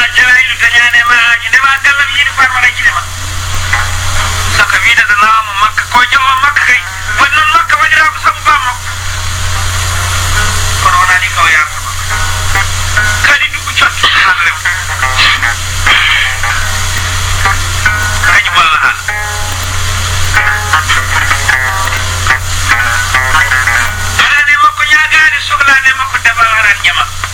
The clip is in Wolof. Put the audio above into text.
Jibril dañane ma haji de ma gallam yidi farma rek de ma saka wiida da naamu makka ko jawa makka kay wannan makka wajira ko sabu ba makko kono wona ni ko yaar kadi duggu ciotto halle kañum walla hal arane makko ñaagaade sohlane makko daba waran jama